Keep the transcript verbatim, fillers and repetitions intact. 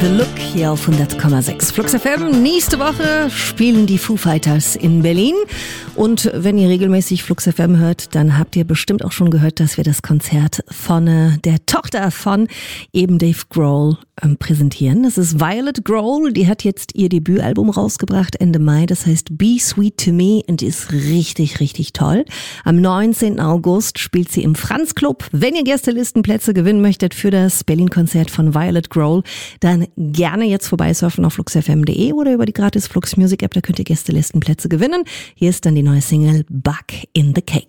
The Look hier auf hundert Komma sechs Flux F M. Nächste Woche spielen die Foo Fighters in Berlin. Und wenn ihr regelmäßig Flux F M hört, dann habt ihr bestimmt auch schon gehört, dass wir das Konzert von äh, der Tochter von eben Dave Grohl ähm, präsentieren. Das ist Violet Grohl. Die hat jetzt ihr Debütalbum rausgebracht Ende Mai. Das heißt Be Sweet to Me und ist richtig, richtig toll. Am neunzehnten August spielt sie im Franz Club. Wenn ihr Gästelistenplätze gewinnen möchtet für das Berlin-Konzert von Violet Grohl, dann gerne jetzt vorbeisurfen auf flux f m punkt de oder über die gratis Flux Music App, da könnt ihr Gästelistenplätze gewinnen. Hier ist dann die neue Single Bug in the Cake.